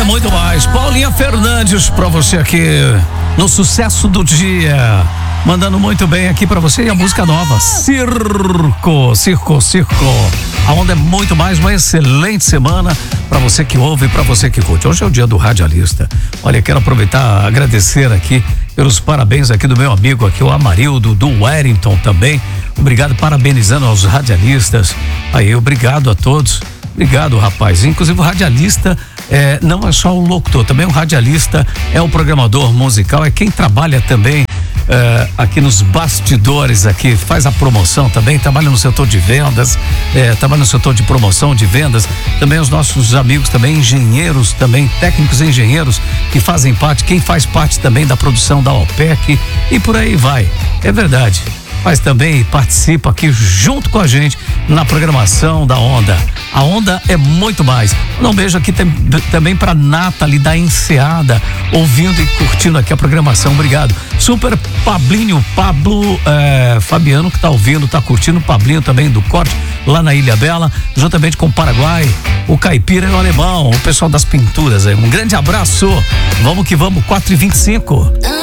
Onda é muito mais. Paulinha Fernandes pra você aqui no Sucesso do Dia. Mandando muito bem aqui pra você, e a música nova, Circo. A Onda é muito mais, uma excelente semana pra você que ouve e pra você que curte. Hoje é o dia do radialista. Olha, quero aproveitar, agradecer aqui pelos parabéns aqui do meu amigo aqui, o Amarildo, do Wellington também. Obrigado, parabenizando aos radialistas. Aí, obrigado a todos. Obrigado, rapaz. Inclusive o radialista não é só o locutor, também o radialista é o programador musical, é quem trabalha também aqui nos bastidores, aqui faz a promoção também, trabalha no setor de vendas, trabalha no setor de promoção, de vendas, também os nossos amigos também, engenheiros também, técnicos engenheiros que fazem parte, quem faz parte também da produção da OPEC e por aí vai, é verdade. Mas também participa aqui junto com a gente na programação da Onda. A Onda é muito mais. Um beijo aqui também pra Nathalie da Enseada, ouvindo e curtindo aqui a programação. Obrigado. Super Pablo Fabiano que tá ouvindo, tá curtindo. O Pablinho também do Corte, lá na Ilha Bela, juntamente com o Paraguai, o Caipira e o Alemão, o pessoal das pinturas aí. Um grande abraço. Vamos que vamos, 4h25.